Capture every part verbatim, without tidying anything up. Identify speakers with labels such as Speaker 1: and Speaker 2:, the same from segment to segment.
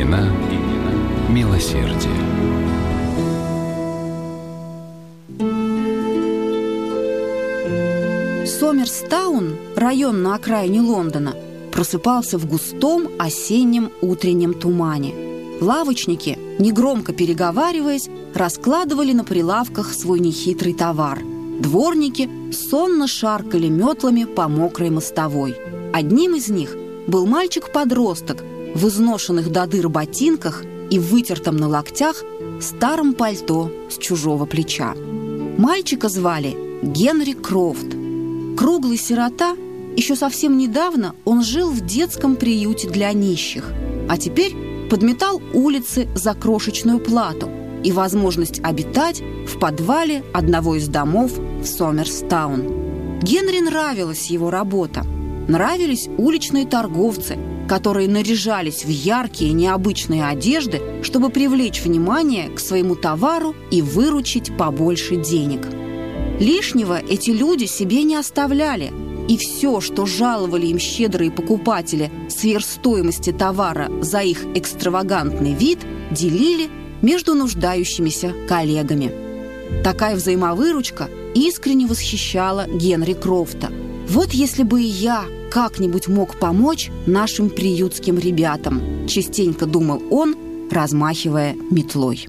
Speaker 1: Имена, имена милосердия.
Speaker 2: Сомерстаун, район на окраине Лондона, просыпался в густом осеннем утреннем тумане. Лавочники, негромко переговариваясь, раскладывали на прилавках свой нехитрый товар. Дворники сонно шаркали метлами по мокрой мостовой. Одним из них был мальчик-подросток в изношенных до дыр ботинках и вытертом на локтях старом пальто с чужого плеча. Мальчика звали Генри Крофт. Круглый сирота, еще совсем недавно он жил в детском приюте для нищих, а теперь подметал улицы за крошечную плату и возможность обитать в подвале одного из домов в Сомерстаун. Генри нравилась его работа. Нравились уличные торговцы, которые наряжались в яркие необычные одежды, чтобы привлечь внимание к своему товару и выручить побольше денег. Лишнего эти люди себе не оставляли, и все, что жаловали им щедрые покупатели сверхстоимости товара за их экстравагантный вид, делили между нуждающимися коллегами. Такая взаимовыручка искренне восхищала Генри Крофта. «Вот если бы и я как-нибудь мог помочь нашим приютским ребятам», частенько думал он, размахивая метлой.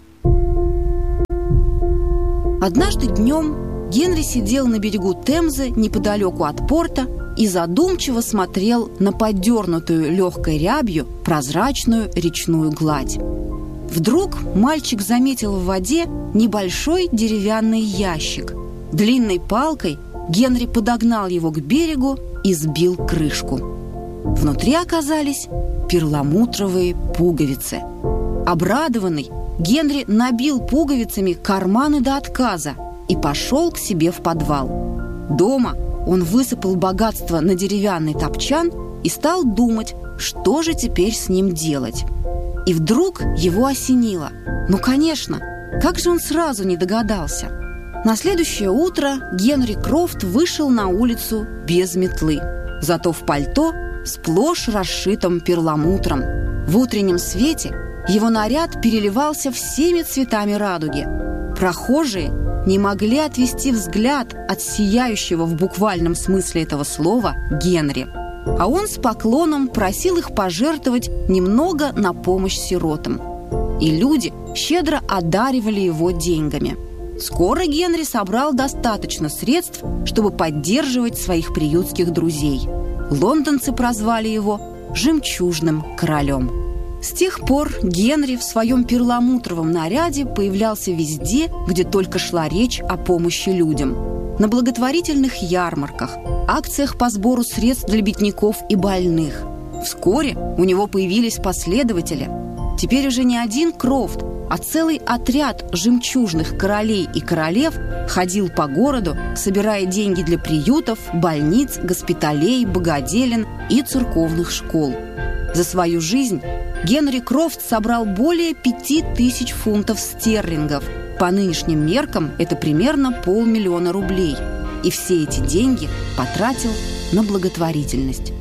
Speaker 2: Однажды днем Генри сидел на берегу Темзы неподалеку от порта и задумчиво смотрел на подернутую легкой рябью прозрачную речную гладь. Вдруг мальчик заметил в воде небольшой деревянный ящик. Длинной палкой Генри подогнал его к берегу и сбил крышку. Внутри оказались перламутровые пуговицы. Обрадованный, Генри набил пуговицами карманы до отказа и пошел к себе в подвал. Дома он высыпал богатство на деревянный топчан и стал думать, что же теперь с ним делать. И вдруг его осенило. Ну, конечно, как же он сразу не догадался? На следующее утро Генри Крофт вышел на улицу без метлы, зато в пальто сплошь расшитом перламутром. В утреннем свете его наряд переливался всеми цветами радуги. Прохожие не могли отвести взгляд от сияющего в буквальном смысле этого слова Генри. А он с поклоном просил их пожертвовать немного на помощь сиротам. И люди щедро одаривали его деньгами. Скоро Генри собрал достаточно средств, чтобы поддерживать своих приютских друзей. Лондонцы прозвали его «жемчужным королем». С тех пор Генри в своем перламутровом наряде появлялся везде, где только шла речь о помощи людям. На благотворительных ярмарках, акциях по сбору средств для бедняков и больных. Вскоре у него появились последователи. Теперь уже не один Крофт, а целый отряд жемчужных королей и королев ходил по городу, собирая деньги для приютов, больниц, госпиталей, богоделен и церковных школ. За свою жизнь Генри Крофт собрал более пяти тысяч фунтов стерлингов. По нынешним меркам это примерно полмиллиона рублей. И все эти деньги потратил на благотворительность.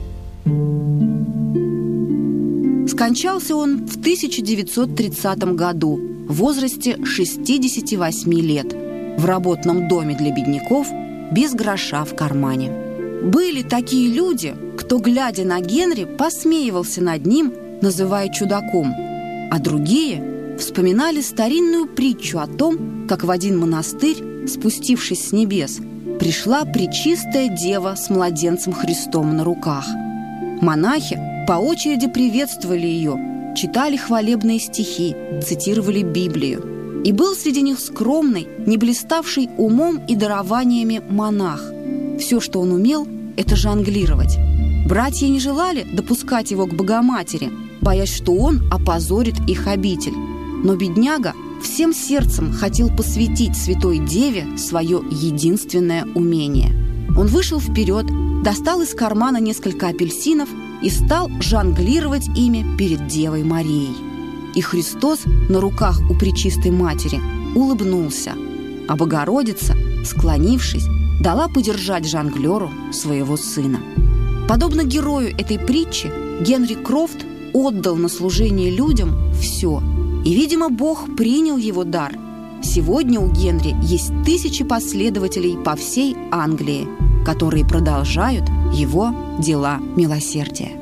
Speaker 2: Скончался он в тысяча девятьсот тридцатом году в возрасте шестидесяти восьми лет в работном доме для бедняков без гроша в кармане. Были такие люди, кто, глядя на Генри, посмеивался над ним, называя чудаком, а другие вспоминали старинную притчу о том, как в один монастырь, спустившись с небес, пришла пречистая дева с младенцем Христом на руках. Монахи по очереди приветствовали ее, читали хвалебные стихи, цитировали Библию. И был среди них скромный, не блиставший умом и дарованиями монах. Все, что он умел, это жонглировать. Братья не желали допускать его к Богоматери, боясь, что он опозорит их обитель. Но бедняга всем сердцем хотел посвятить святой деве свое единственное умение. Он вышел вперед, достал из кармана несколько апельсинов и стал жонглировать ими перед Девой Марией. И Христос на руках у Пречистой Матери улыбнулся, а Богородица, склонившись, дала подержать жонглеру своего сына. Подобно герою этой притчи, Генри Крофт отдал на служение людям все. И, видимо, Бог принял его дар. Сегодня у Генри есть тысячи последователей по всей Англии, которые продолжают его дела милосердия.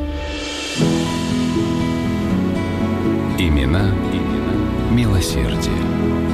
Speaker 1: Имена, имена милосердия.